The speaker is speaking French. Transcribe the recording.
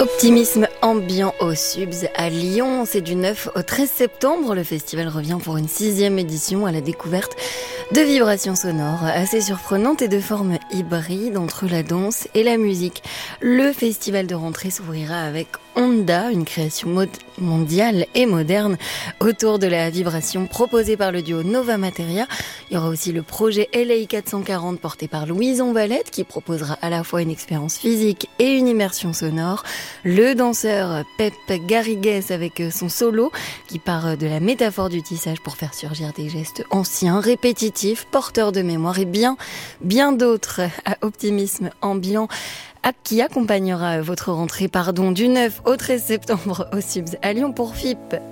Optimisme ambiant au Subs à Lyon, c'est du 9 au 13 septembre. Le festival revient pour une 6e édition à la découverte de vibrations sonores assez surprenantes et de formes hybrides entre la danse et la musique. Le festival de rentrée s'ouvrira avec Onda, une création mondiale et moderne autour de la vibration proposée par le duo Nova Materia. Il y aura aussi le projet LA 440 porté par Louison Valette qui proposera à la fois une expérience physique et une immersion sonore. Le danseur Pep Garrigues avec son solo qui part de la métaphore du tissage pour faire surgir des gestes anciens, répétitifs, porteurs de mémoire et bien d'autres à optimisme ambiant qui accompagnera votre rentrée du 9 au 13 septembre au Subs à Lyon pour FIP.